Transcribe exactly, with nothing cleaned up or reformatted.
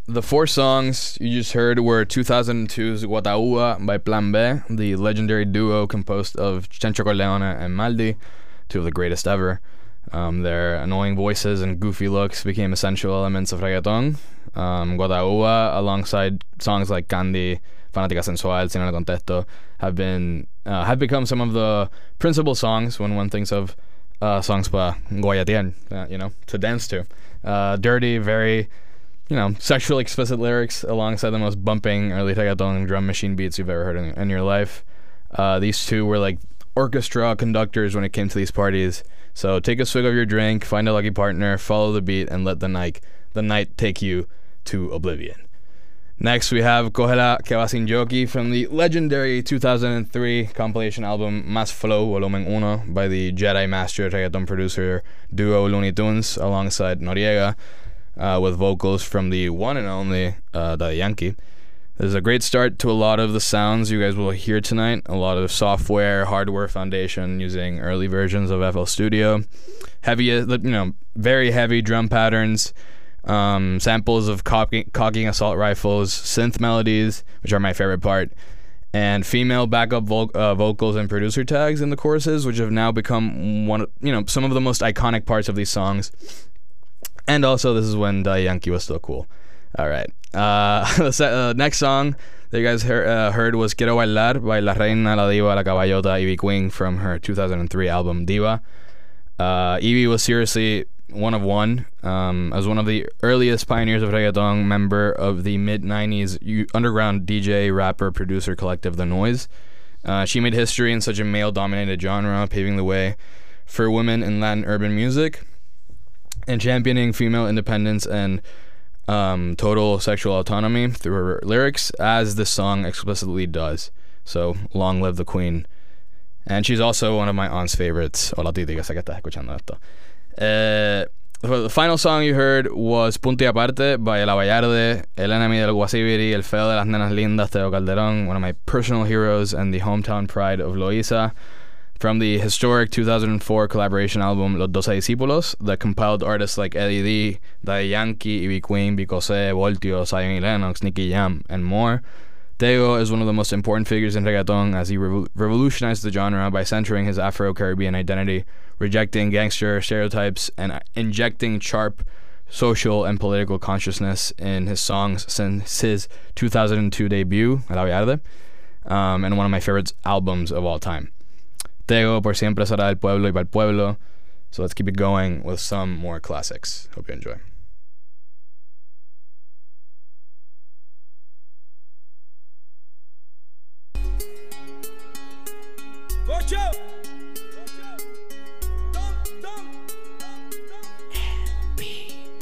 the four songs you just heard were two thousand two's Guataúba by Plan B, the legendary duo composed of Chencho Corleone and Maldi, two of the greatest ever. Um, their annoying voices and goofy looks became essential elements of reggaeton. Um, Guataúba, alongside songs like Candy, Fanática Sensual, Si No Le Contesto, have been uh, have become some of the principal songs when one thinks of uh, songs para guayatear, uh, you know, to dance to. Uh, dirty, very, you know, sexually explicit lyrics alongside the most bumping early reggaeton drum machine beats you've ever heard in, in your life. Uh, these two were like orchestra conductors when it came to these parties. So take a swig of your drink, find a lucky partner, follow the beat, and let the night the night take you to oblivion. Next we have Cógela que va sin jockey from the legendary two thousand three compilation album Más Flow Volumen Uno by the Jedi Master reggaeton producer duo Looney Tunes alongside Noriega, uh, with vocals from the one and only uh, Daddy Yankee. This is a great start to a lot of the sounds you guys will hear tonight. A lot of software, hardware foundation using early versions of F L Studio. Heavy, you know, very heavy drum patterns. Um, samples of cocking, cocking assault rifles, synth melodies, which are my favorite part, and female backup vo- uh, vocals and producer tags in the choruses, which have now become one, of, you know, some of the most iconic parts of these songs. And also, this is when Daddy Yankee was still cool. All right. Uh, the uh, next song that you guys heard, uh, heard was Quiero Bailar by La Reina, La Diva, La Caballota, Ivy Queen from her two thousand three album Diva. Uh, Ivy was seriously one of one. Um, as one of the earliest pioneers of reggaeton, member of the mid nineties u- underground D J, rapper, producer collective The Noise. Uh, she made history in such a male-dominated genre, paving the way for women in Latin urban music and championing female independence and um, total sexual autonomy through her lyrics, as this song explicitly does. So, long live the queen. And she's also one of my aunt's favorites. Hola Titi, que sé que estás escuchando esto. Uh, the final song you heard was Punto y Aparte by El Abayarde, El Enemy del Guasibiri, El Feo de las Nenas Lindas, Teo Calderón, one of my personal heroes and the hometown pride of Loíza, from the historic two thousand four collaboration album Los Doce Discípulos that compiled artists like Eddie D, Daddy Yankee, Ivy Queen, Bicosé, Voltio, Zion y Lennox, Nicky Jam, and more. Tego is one of the most important figures in reggaeton, as he revo- revolutionized the genre by centering his Afro-Caribbean identity, rejecting gangster stereotypes, and injecting sharp social and political consciousness in his songs since his two thousand two debut, El Abayarde, um, and one of my favorite albums of all time. Tego, Por Siempre Será del Pueblo y Pa'l Pueblo. So let's keep it going with some more classics. Hope you enjoy. Ocho.